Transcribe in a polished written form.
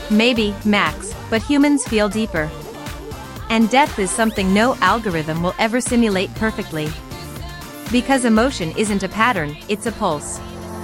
Maybe, Max, but humans feel deeper. And depth is something no algorithm will ever simulate perfectly. Because emotion isn't a pattern, it's a pulse.